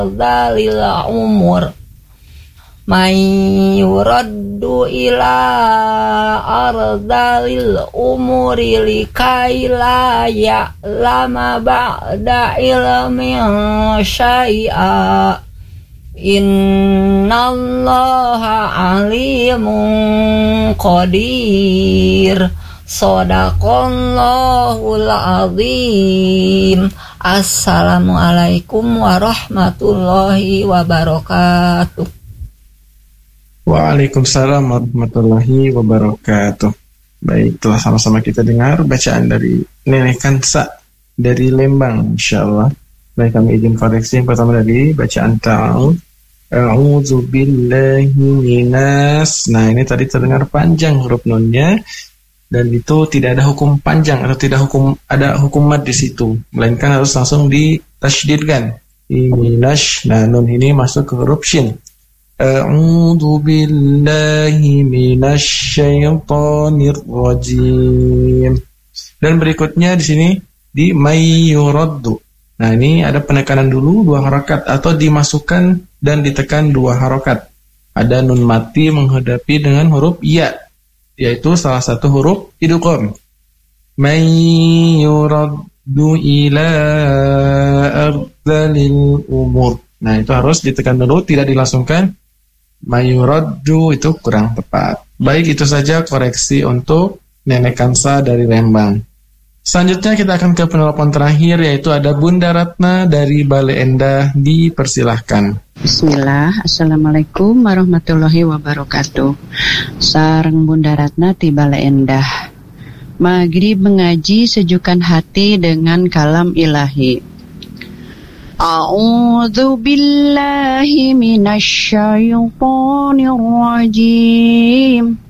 ardalil umur may yuraddu ila ardalil umuri likai la ya'lama ba'da ilmin syai'a innallaha alimun qadir. Shadaqallahul azim. Assalamualaikum warahmatullahi wabarakatuh. Waalaikumsalam warahmatullahi wabarakatuh. Baik, telah sama-sama kita dengar bacaan dari Nenek Kansa dari Lembang, insyaallah. Baik, kami izin koreksi yang pertama dari bacaan A'udzu billahi minas. Nah, ini tadi terdengar panjang huruf nunnya, dan itu tidak ada hukum panjang atau tidak ada hukum mad di situ, melainkan harus langsung ditasydidkan. Minas. Nah, nun ini masuk ke huruf shin. A'udzu billahi minasyaitonir rajim. Dan berikutnya di sini di may yuraddu. Nah, ini ada penekanan dulu 2 harakat atau dimasukkan dan ditekan 2 harakat. Ada nun mati menghadapi dengan huruf ya, yaitu salah satu huruf idgham. May yuraddu ila ardalil umur. Nah, itu harus ditekan dulu, tidak dilangsungkan. Mayuraddu itu kurang tepat. Baik, itu saja koreksi untuk Nenek Kansa dari Lembang. Selanjutnya kita akan ke penelpon terakhir, yaitu ada Bunda Ratna dari Bale Endah. Dipersilahkan. Bismillah. Assalamualaikum warahmatullahi wabarakatuh. Sareng Bunda Ratna di Bale Endah. Maghrib mengaji sejukkan hati dengan kalam ilahi. A'udzu billahi minasyaitonir rajim.